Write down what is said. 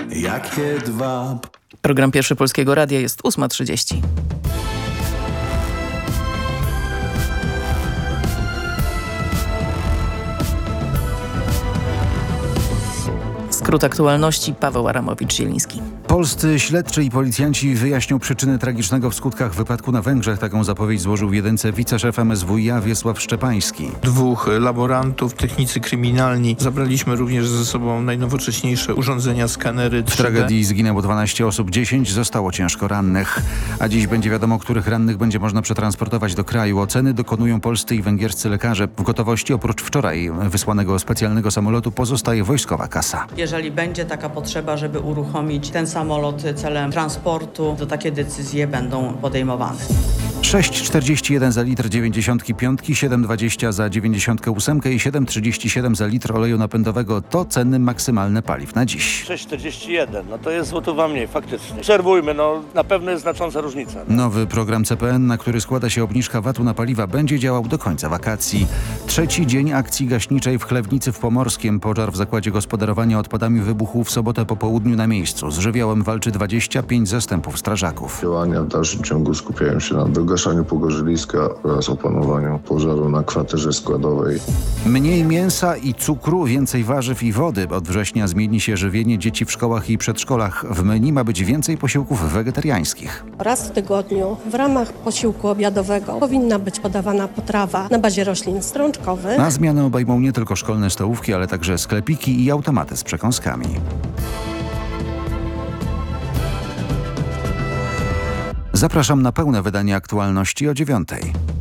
Jakie dwa. Program Pierwszy Polskiego Radia jest 8:30. Skrót aktualności, Paweł Aramowicz-Zieliński. Polscy śledczy i policjanci wyjaśnią przyczyny tragicznego w skutkach wypadku na Węgrzech. Taką zapowiedź złożył w Jedynce wiceszef MSWiA Wiesław Szczepański. 2 laborantów, technicy kryminalni. Zabraliśmy również ze sobą najnowocześniejsze urządzenia, skanery 3D. W tragedii zginęło 12 osób, 10 zostało ciężko rannych. A dziś będzie wiadomo, których rannych będzie można przetransportować do kraju. Oceny dokonują polscy i węgierscy lekarze. W gotowości oprócz wczoraj wysłanego specjalnego samolotu pozostaje wojskowa kasa. Jeżeli będzie taka potrzeba, żeby uruchomić ten samolot celem transportu, to takie decyzje będą podejmowane. 6,41 za litr 95, 7,20 za 98 i 7,37 za litr oleju napędowego. To ceny maksymalne paliw na dziś. 6,41, no to jest złotówka mniej, faktycznie. Obserwujmy, no na pewno jest znacząca różnica. Nowy program CPN, na który składa się obniżka VAT-u na paliwa, będzie działał do końca wakacji. Trzeci dzień akcji gaśniczej w Chlewnicy w Pomorskiem. Pożar w zakładzie gospodarowania odpadami wybuchł w sobotę po południu na miejscu. Z żywiołem walczy 25 zastępów strażaków. Działania w dalszym ciągu skupiają się na wygaszaniu pogorzeliska oraz opanowaniu pożaru na kwaterze składowej. Mniej mięsa i cukru, więcej warzyw i wody. Od września zmieni się żywienie dzieci w szkołach i przedszkolach. W menu ma być więcej posiłków wegetariańskich. Raz w tygodniu w ramach posiłku obiadowego powinna być podawana potrawa na bazie roślin strączkowych. Na zmianę obejmą nie tylko szkolne stołówki, ale także sklepiki i automaty z przekąskami. Zapraszam na pełne wydanie aktualności o 9:00.